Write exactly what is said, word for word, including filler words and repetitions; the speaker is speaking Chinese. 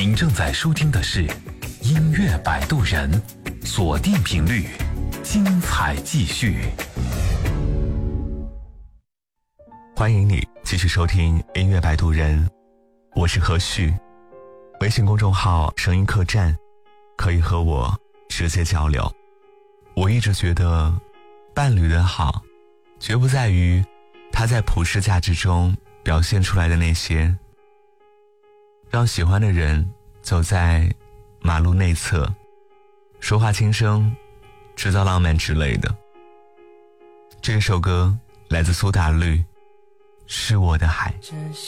您正在收听的是音乐摆渡人，锁定频率，精彩继续。 欢迎你继续收听音乐摆渡人，我是何旭。微信公众号声音客栈可以和我直接交流。我一直觉得伴侣的好绝不在于他在普世价值中表现出来的那些，让喜欢的人走在马路内侧，说话轻声，制造浪漫之类的。这首歌来自苏打绿，是我的海。